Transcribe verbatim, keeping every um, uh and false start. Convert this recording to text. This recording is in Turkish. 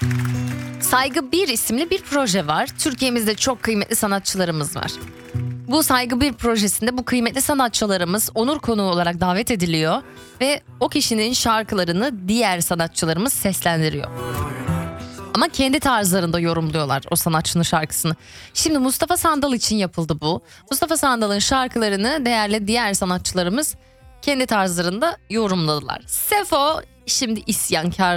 Saygı bir isimli bir proje var. Türkiye'mizde çok kıymetli sanatçılarımız var. Bu Saygı bir projesinde bu kıymetli sanatçılarımız onur konuğu olarak davet ediliyor ve o kişinin şarkılarını diğer sanatçılarımız seslendiriyor. Ama kendi tarzlarında yorumluyorlar o sanatçının şarkısını. Şimdi Mustafa Sandal için yapıldı bu. Mustafa Sandal'ın şarkılarını değerli diğer sanatçılarımız kendi tarzlarında yorumladılar. Sefo şimdi isyankar